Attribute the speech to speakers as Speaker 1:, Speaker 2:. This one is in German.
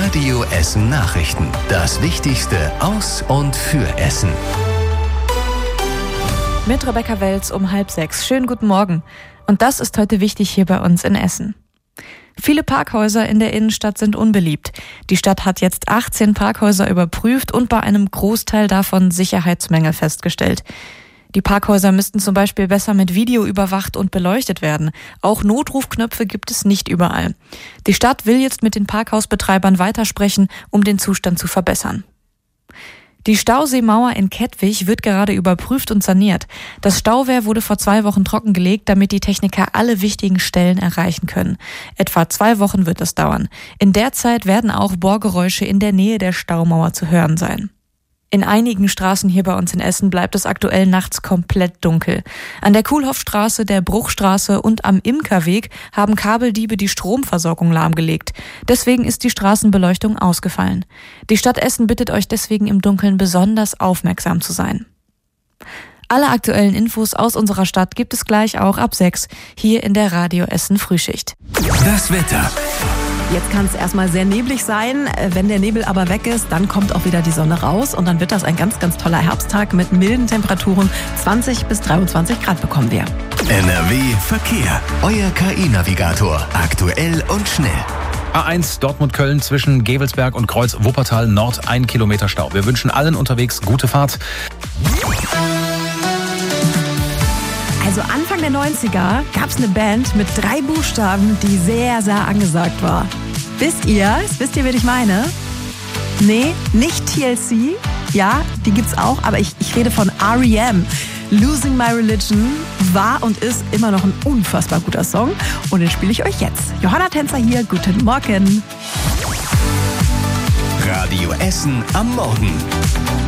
Speaker 1: Radio Essen Nachrichten. Das Wichtigste aus und für Essen.
Speaker 2: Mit Rebecca Welz um 5:30. Schönen guten Morgen. Und das ist heute wichtig hier bei uns in Essen. Viele Parkhäuser in der Innenstadt sind unbeliebt. Die Stadt hat jetzt 18 Parkhäuser überprüft und bei einem Großteil davon Sicherheitsmängel festgestellt. Die Parkhäuser müssten zum Beispiel besser mit Video überwacht und beleuchtet werden. Auch Notrufknöpfe gibt es nicht überall. Die Stadt will jetzt mit den Parkhausbetreibern weitersprechen, um den Zustand zu verbessern. Die Stauseemauer in Kettwig wird gerade überprüft und saniert. Das Stauwehr wurde vor 2 Wochen trockengelegt, damit die Techniker alle wichtigen Stellen erreichen können. Etwa 2 Wochen wird es dauern. In der Zeit werden auch Bohrgeräusche in der Nähe der Staumauer zu hören sein. In einigen Straßen hier bei uns in Essen bleibt es aktuell nachts komplett dunkel. An der Kuhlhoffstraße, der Bruchstraße und am Imkerweg haben Kabeldiebe die Stromversorgung lahmgelegt. Deswegen ist die Straßenbeleuchtung ausgefallen. Die Stadt Essen bittet euch deswegen im Dunkeln besonders aufmerksam zu sein. Alle aktuellen Infos aus unserer Stadt gibt es gleich auch ab 6 hier in der Radio Essen Frühschicht.
Speaker 1: Das Wetter.
Speaker 3: Jetzt kann es erstmal sehr neblig sein. Wenn der Nebel aber weg ist, dann kommt auch wieder die Sonne raus und dann wird das ein ganz, ganz toller Herbsttag mit milden Temperaturen. 20 bis 23 Grad bekommen wir.
Speaker 1: NRW Verkehr. Euer KI-Navigator. Aktuell und schnell.
Speaker 4: A1 Dortmund-Köln zwischen Gevelsberg und Kreuz Wuppertal Nord 1 Kilometer Stau. Wir wünschen allen unterwegs gute Fahrt.
Speaker 3: Also Anfang der 90er gab es eine Band mit 3 Buchstaben, die sehr, sehr angesagt war. Wisst ihr, wen ich meine? Nee, nicht TLC. Ja, die gibt's auch, aber ich rede von R.E.M. Losing My Religion war und ist immer noch ein unfassbar guter Song. Und den spiele ich euch jetzt. Johanna Tänzer hier, guten Morgen.
Speaker 1: Radio Essen am Morgen.